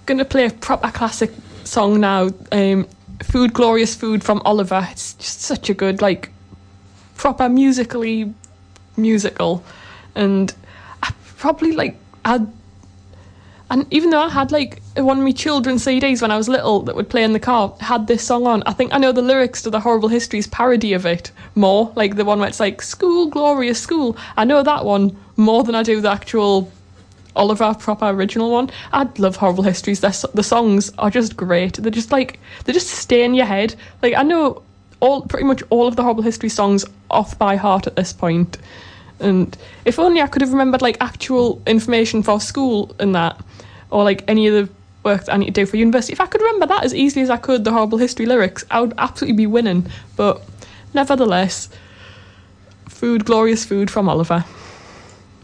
going to play a proper classic song now. Food, Glorious Food from Oliver. It's just such a good, like, proper musical. And I probably, like, and even though I had, like, one of my children's CDs when I was little that would play in the car, had this song on, I think I know the lyrics to the Horrible Histories parody of it more, like the one where it's like, school, glorious school. I know that one more than I do the actual Oliver proper original one. I love Horrible Histories. The songs are just great. They're just like, they just stay in your head. Like, I know pretty much all of the Horrible History songs off by heart at this point. And if only I could have remembered, like, actual information for school and that, or, like, any of the work that I need to do for university. If I could remember that as easily as I could the Horrible History lyrics, I would absolutely be winning. But nevertheless, Food, Glorious Food from Oliver.